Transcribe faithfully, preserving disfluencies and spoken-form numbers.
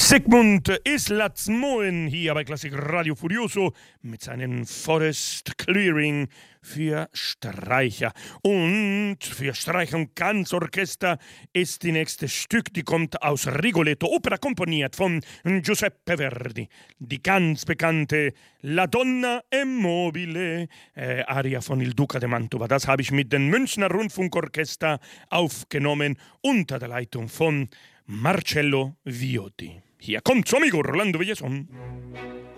Sigmund Islatz-Moen hier bei Klassik Radio Furioso mit seinem Forest Clearing für Streicher. Und für Streicher und Ganzorchester ist die nächste Stück, die kommt aus Rigoletto, Opera komponiert von Giuseppe Verdi. Die ganz bekannte La Donna è mobile, äh, Aria von Il Duca de Mantova. Das habe ich mit dem Münchner Rundfunkorchester aufgenommen unter der Leitung von Marcello Viotti. Hier kommt Amigo Rolando Villazón.